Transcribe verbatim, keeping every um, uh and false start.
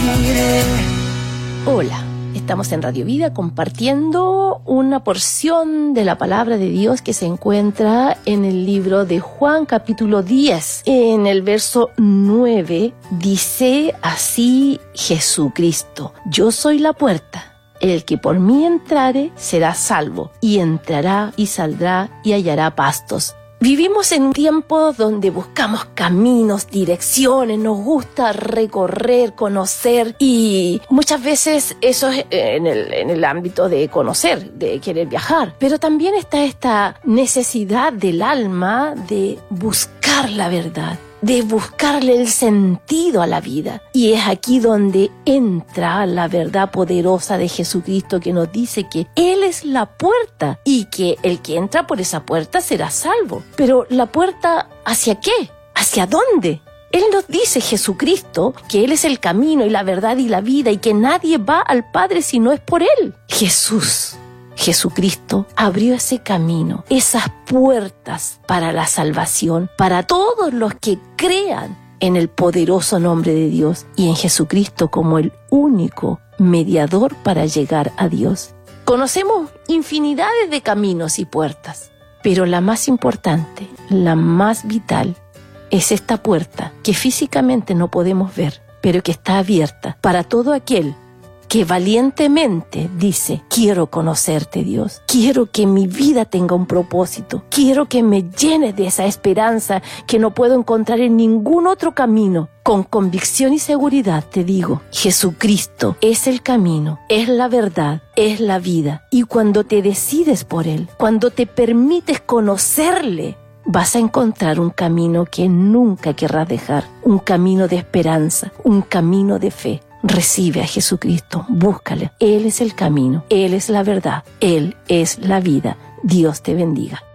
diré. Hola, estamos en Radio Vida compartiendo una porción de la palabra de Dios que se encuentra en el libro de Juan capítulo diez. En el verso nueve dice así Jesucristo: yo soy la puerta. El que por mí entrare será salvo, y entrará y saldrá y hallará pastos. Vivimos en tiempos donde buscamos caminos, direcciones, nos gusta recorrer, conocer, y muchas veces eso es en el, en el ámbito de conocer, de querer viajar. Pero también está esta necesidad del alma de buscar la verdad, de buscarle el sentido a la vida. Y es aquí donde entra la verdad poderosa de Jesucristo, que nos dice que Él es la puerta y que el que entra por esa puerta será salvo. Pero ¿la puerta hacia qué? ¿Hacia dónde? Él nos dice, Jesucristo, que Él es el camino y la verdad y la vida, y que nadie va al Padre si no es por Él. Jesús, Jesucristo abrió ese camino, esas puertas para la salvación, para todos los que crean en el poderoso nombre de Dios y en Jesucristo como el único mediador para llegar a Dios. Conocemos infinidades de caminos y puertas, pero la más importante, la más vital, es esta puerta que físicamente no podemos ver, pero que está abierta para todo aquel que valientemente dice: quiero conocerte, Dios, quiero que mi vida tenga un propósito, quiero que me llenes de esa esperanza que no puedo encontrar en ningún otro camino. Con convicción y seguridad te digo, Jesucristo es el camino, es la verdad, es la vida. Y cuando te decides por Él, cuando te permites conocerle, vas a encontrar un camino que nunca querrás dejar, un camino de esperanza, un camino de fe. Recibe a Jesucristo, búscale. Él es el camino, Él es la verdad, Él es la vida. Dios te bendiga.